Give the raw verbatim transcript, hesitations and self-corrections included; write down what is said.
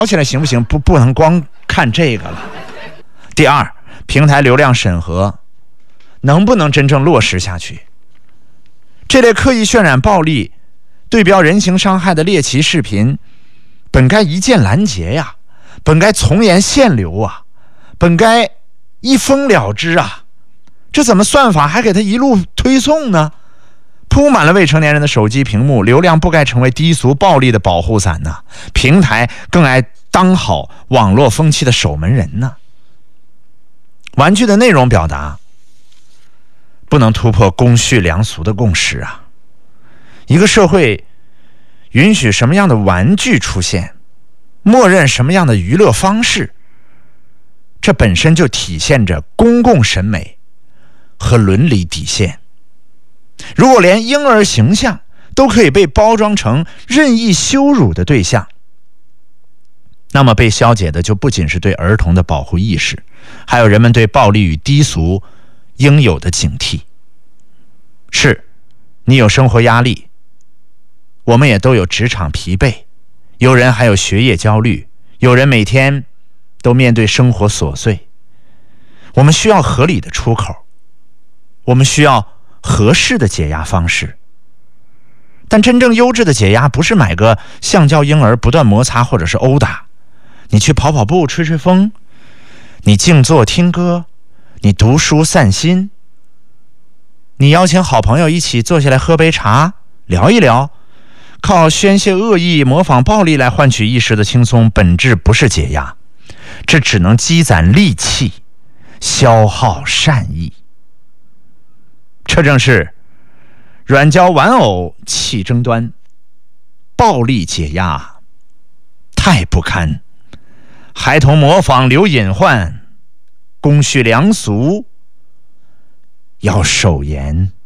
起来行不行？不，不能光看这个了。第二，平台流量审核能不能真正落实下去？这类刻意渲染暴力、对标人形伤害的猎奇视频，本该一键拦截呀，本该从严限流啊，本该一封了之啊，这怎么算法还给他一路推送呢？铺满了未成年人的手机屏幕，流量不该成为低俗暴力的保护伞呢，平台更该当好网络风气的守门人呢。玩具的内容表达不能突破公序良俗的共识啊！一个社会允许什么样的玩具出现，默认什么样的娱乐方式，这本身就体现着公共审美和伦理底线。如果连婴儿形象都可以被包装成任意羞辱的对象，那么被消解的就不仅是对儿童的保护意识，还有人们对暴力与低俗应有的警惕。是，你有生活压力，我们也都有职场疲惫，有人还有学业焦虑，有人每天都面对生活琐碎。我们需要合理的出口，我们需要合适的解压方式。但真正优质的解压不是买个橡胶婴儿不断摩擦或者是殴打，你去跑跑步吹吹风，你静坐听歌，你读书散心，你邀请好朋友一起坐下来喝杯茶聊一聊，靠宣泄恶意模仿暴力来换取一时的轻松，本质不是解压，这只能积攒戾气，消耗善意。这正是软胶玩偶起争端，暴力解压太不堪，孩童模仿留隐患，公序良俗要守严。